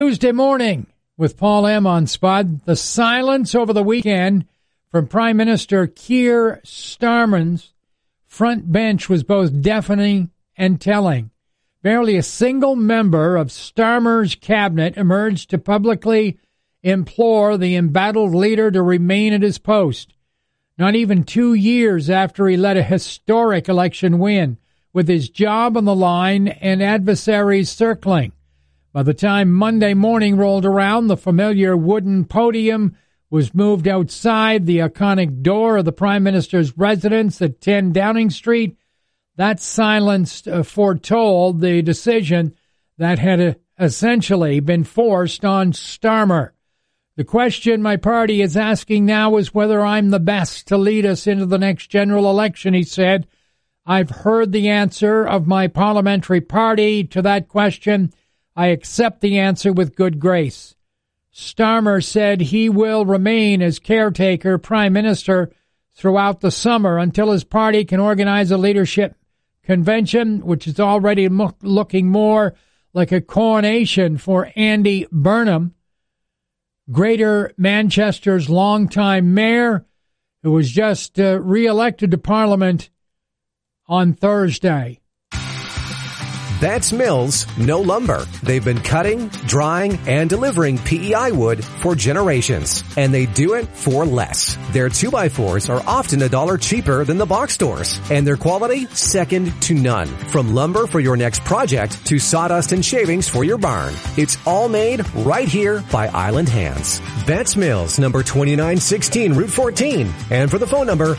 Tuesday morning with Paul M. on Spud. The silence over the weekend from Prime Minister Keir Starmer's front bench was both deafening and telling. Barely a single member of Starmer's cabinet emerged to publicly implore the embattled leader to remain at his post. Not even 2 years after he led a historic election win, with his job on the line and adversaries circling. By the time Monday morning rolled around, the familiar wooden podium was moved outside the iconic door of the Prime Minister's residence at 10 Downing Street. That silence foretold the decision that had essentially been forced on Starmer. The question my party is asking now is whether I'm the best to lead us into the next general election, he said. I've heard the answer of my parliamentary party to that question. I accept the answer with good grace. Starmer said he will remain as caretaker prime minister throughout the summer until his party can organize a leadership convention, which is already looking more like a coronation for Andy Burnham, Greater Manchester's longtime mayor, who was just re-elected to Parliament on Thursday. Betts Mills No Lumber. They've been cutting, drying, and delivering PEI wood for generations, and they do it for less. Their 2x4s are often $1 cheaper than the box stores, and their quality second to none. From lumber for your next project to sawdust and shavings for your barn, it's all made right here by Island Hands. Betts Mills, number 2916 Route 14, and for the phone number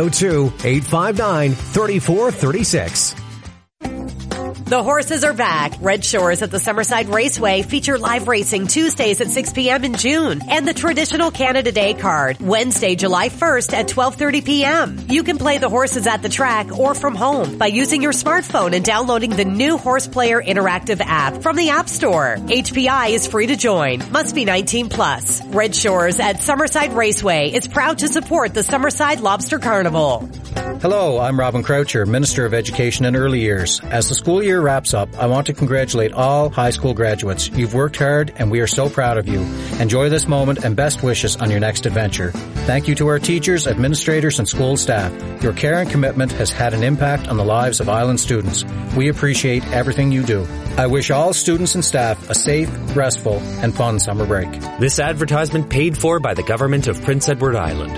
902-859-3436. The horses are back. Red Shores at the Summerside Raceway feature live racing Tuesdays at 6 p.m. in June and the traditional Canada Day card Wednesday, July 1st at 12:30 p.m. You can play the horses at the track or from home by using your smartphone and downloading the new Horse Player interactive app from the App Store. HPI is free to join. Must be 19 plus. Red Shores at Summerside Raceway is proud to support the Summerside Lobster Carnival. Hello, I'm Robin Croucher, Minister of Education and Early Years. As the school year wraps up, I want to congratulate all high school graduates. You've worked hard and we are so proud of you. Enjoy this moment and best wishes on your next adventure. Thank you to our teachers, administrators, and school staff. Your care and commitment has had an impact on the lives of Island students. We appreciate everything you do. I wish all students and staff a safe, restful, and fun summer break. This advertisement paid for by the government of Prince Edward Island.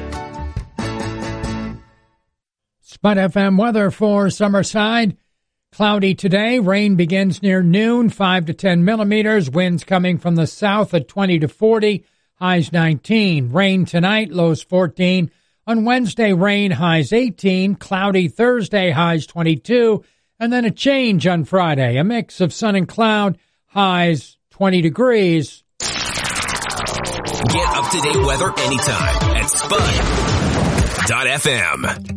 Spud FM weather for Summerside. Cloudy today. Rain begins near noon, 5 to 10 millimeters. Winds coming from the south at 20 to 40. Highs 19. Rain tonight, lows 14. On Wednesday, rain, highs 18. Cloudy Thursday, highs 22. And then a change on Friday. A mix of sun and cloud, highs 20 degrees. Get up-to-date weather anytime at Spud.fm.